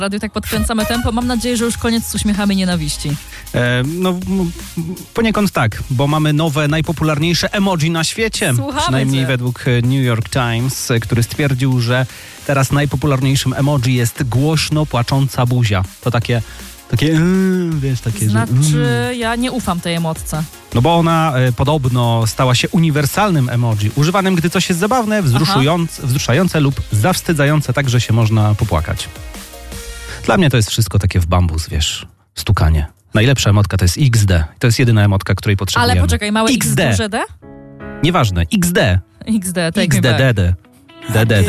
Radio tak podkręcamy tempo. Mam nadzieję, że już koniec z uśmiechami nienawiści. Poniekąd tak, bo mamy nowe, najpopularniejsze emoji na świecie. Słuchamy Przynajmniej cię. według New York Times, który stwierdził, że teraz najpopularniejszym emoji jest głośno płacząca buzia. To takie wiesz, takie... Znaczy, ja nie ufam tej emotce. No bo ona podobno stała się uniwersalnym emoji, używanym, gdy coś jest zabawne, wzruszające lub zawstydzające, tak, że się można popłakać. Dla mnie to jest wszystko takie w bambus, wiesz, stukanie. Najlepsza emotka to jest XD. To jest jedyna emotka, której potrzebujemy. Ale poczekaj, małe X, duże D? Nieważne, XD. XD, take me back. XDDD. DDD.